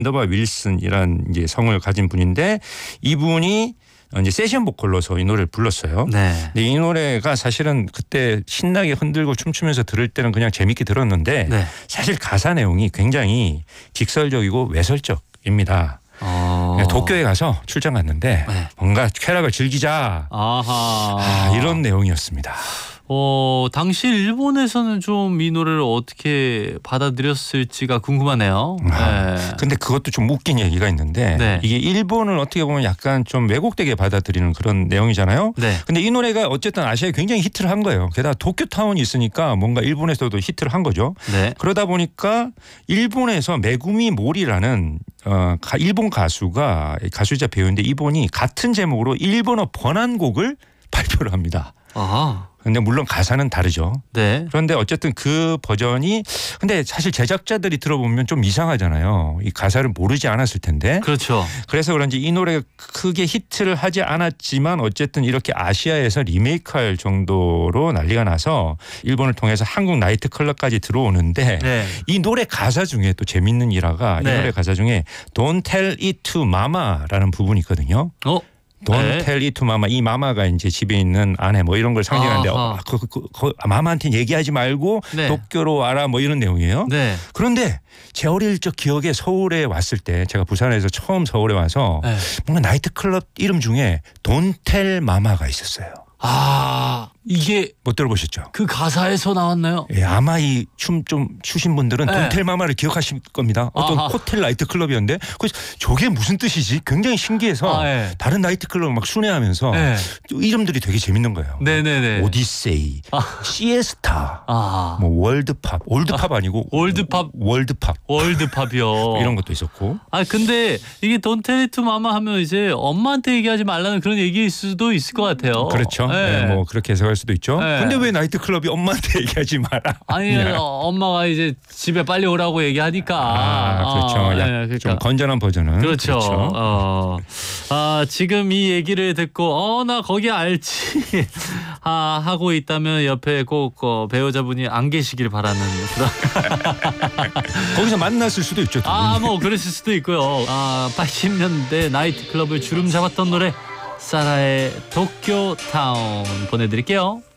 밴더바 윌슨이란 이제 성을 가진 분인데 이분이 이제 세션 보컬로서 이 노래를 불렀어요. 네. 근데 이 노래가 사실은 그때 신나게 흔들고 춤추면서 들을 때는 그냥 재밌게 들었는데 네. 사실 가사 내용이 굉장히 직설적이고 외설적입니다. 도쿄에 가서 출장 갔는데 네. 뭔가 쾌락을 즐기자 이런 내용이었습니다. 당시 일본에서는 좀 이 노래를 어떻게 받아들였을지가 궁금하네요. 네. 근데 그것도 좀 웃긴 얘기가 있는데 네. 이게 일본을 어떻게 보면 약간 좀 왜곡되게 받아들이는 그런 내용이잖아요. 네. 근데 이 노래가 어쨌든 아시아에 굉장히 히트를 한 거예요. 게다가 도쿄타운이 있으니까 뭔가 일본에서도 히트를 한 거죠. 네. 그러다 보니까 일본에서 메구미 모리라는 일본 가수이자 배우인데 이분이 같은 제목으로 일본어 번안곡을 발표를 합니다. 근데 물론 가사는 다르죠. 네. 그런데 어쨌든 그 버전이 근데 사실 제작자들이 들어보면 좀 이상하잖아요. 이 가사를 모르지 않았을 텐데. 그렇죠. 그래서 그런지 이 노래가 크게 히트를 하지 않았지만 어쨌든 이렇게 아시아에서 리메이크할 정도로 난리가 나서 일본을 통해서 한국 나이트 클럽까지 들어오는데 네. 이 노래 가사 중에 또 재밌는 일화가 이 노래 가사 중에 Don't tell it to mama라는 부분이 있거든요. Don't tell it to mama. 이 마마가 이제 집에 있는 아내 뭐 이런 걸 상징하는데 마마한테는 얘기하지 말고 도쿄로 와라 뭐 이런 내용이에요. 네. 그런데 제 어릴 적 기억에 서울에 왔을 때 제가 부산에서 처음 서울에 와서 뭔가 나이트클럽 이름 중에 Don't tell mama가 있었어요. 이게 못 들어보셨죠? 그 가사에서 나왔나요? 예, 아마 이 춤 좀 추신 분들은 돈텔 마마를 기억하실 겁니다. 어떤 호텔 나이트 클럽이었는데 그래서 저게 무슨 뜻이지? 굉장히 신기해서 다른 나이트 클럽을 막 순회하면서 이름들이 되게 재밌는 거예요. 네네네. 오디세이, 시에스타, 뭐 월드팝, 올드팝 아니고 월드팝이요. 이런 것도 있었고. 근데 이게 돈테리투 마마 하면 이제 엄마한테 얘기하지 말라는 그런 얘기일 수도 있을 것 같아요. 그렇죠. 네, 뭐 그렇게 해석할 수도 있죠. 근데 왜 나이트 클럽이 엄마한테 얘기하지 마라? 아니 엄마가 이제 집에 빨리 오라고 얘기하니까. 그렇죠. 그러니까. 좀 건전한 버전은. 그렇죠. 지금 이 얘기를 듣고 나 거기 알지 하고 있다면 옆에 꼭 배우자분이 안 계시길 바라는 그런. 거기서 만났을 수도 있죠. 뭐 그랬을 수도 있고요. 80년대 나이트 클럽을 주름 잡았던 노래 사라의 도쿄타운 보내드릴게요.